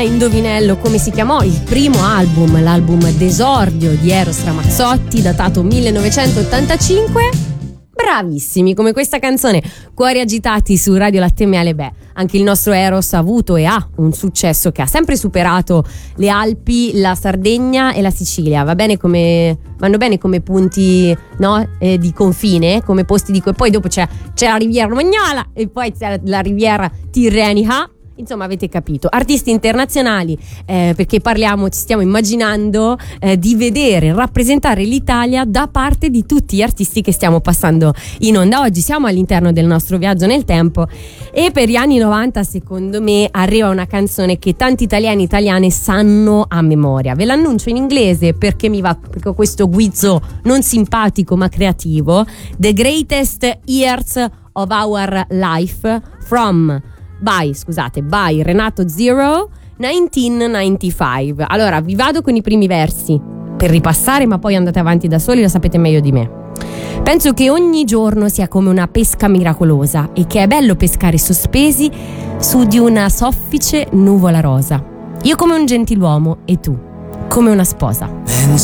indovinello come si chiamò il primo album, l'album d'esordio di Eros Ramazzotti, datato 1985? Bravissimi, come questa canzone, Cuori agitati su Radio Latte e Miele. Beh, anche il nostro Eros ha avuto e ha un successo che ha sempre superato le Alpi, la Sardegna e la Sicilia. Vanno bene come punti, no? Di confine, come posti di poi dopo c'è la Riviera Romagnola e poi c'è la Riviera Tirrenica. Insomma, avete capito, artisti internazionali, perché ci stiamo immaginando di vedere rappresentare l'Italia da parte di tutti gli artisti che stiamo passando in onda. Oggi siamo all'interno del nostro viaggio nel tempo e per gli anni 90 secondo me arriva una canzone che tanti italiani e italiane sanno a memoria. Ve l'annuncio in inglese perché perché ho questo guizzo non simpatico ma creativo. The Greatest Years of Our Life by Renato Zero 1995. Allora vi vado con i primi versi per ripassare, ma poi andate avanti da soli, lo sapete meglio di me. Penso che ogni giorno sia come una pesca miracolosa e che è bello pescare sospesi su di una soffice nuvola rosa. Io come un gentiluomo e tu come una sposa.